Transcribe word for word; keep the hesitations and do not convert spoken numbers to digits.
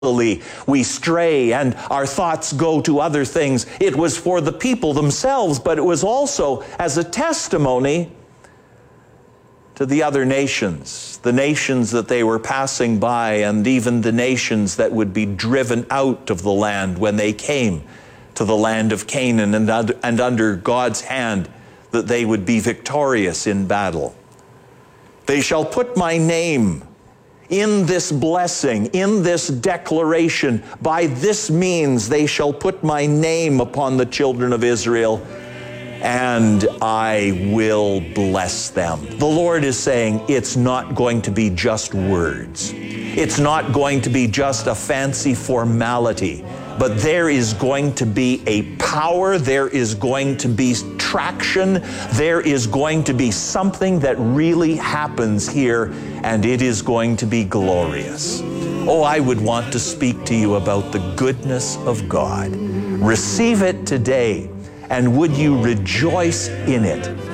we stray and our thoughts go to other things. It was for the people themselves, but it was also as a testimony to the other nations, the nations that they were passing by, and even the nations that would be driven out of the land when they came to the land of Canaan, and under, and under God's hand that they would be victorious in battle. They shall put my name in this blessing, in this declaration. By this means they shall put my name upon the children of Israel, and I will bless them. The Lord is saying it's not going to be just words. It's not going to be just a fancy formality, but there is going to be a power, there is going to be traction, there is going to be something that really happens here, and it is going to be glorious. Oh, I would want to speak to you about the goodness of God. Receive it today, and would you rejoice in it?